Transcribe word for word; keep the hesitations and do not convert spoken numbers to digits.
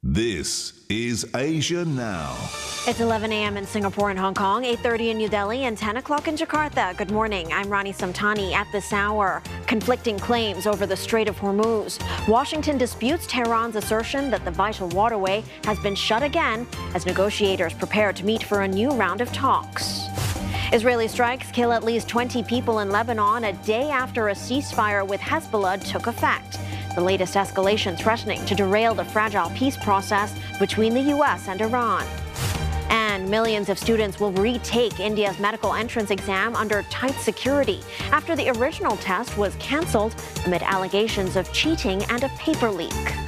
This is Asia Now. It's eleven a m in Singapore and Hong Kong, eight thirty in New Delhi, and ten o'clock in Jakarta. Good morning. I'm Rani Samtani. At this hour, conflicting claims over the Strait of Hormuz. Washington disputes Tehran's assertion that the vital waterway has been shut again as negotiators prepare to meet for a new round of talks. Israeli strikes kill at least twenty people in Lebanon a day after a ceasefire with Hezbollah took effect. The latest escalation threatening to derail the fragile peace process between the U S and Iran. And millions of students will retake India's medical entrance exam under tight security after the original test was cancelled amid allegations of cheating and a paper leak.